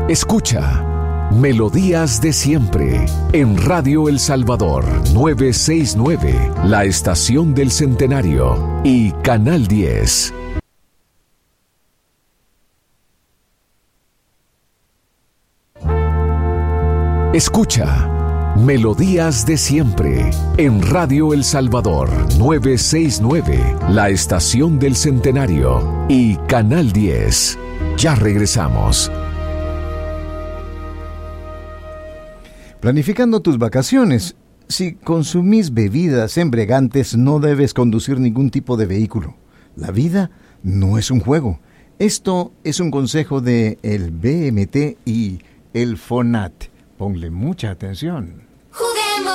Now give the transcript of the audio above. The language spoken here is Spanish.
Escucha Melodías de Siempre en Radio El Salvador 969, la estación del Centenario, y Canal 10. Escucha Melodías de Siempre en Radio El Salvador 969, la estación del Centenario, y Canal 10. Ya regresamos. Planificando tus vacaciones. Si consumís bebidas embriagantes, no debes conducir ningún tipo de vehículo. La vida no es un juego. Esto es un consejo de el BMT y el FONAT. Ponle mucha atención.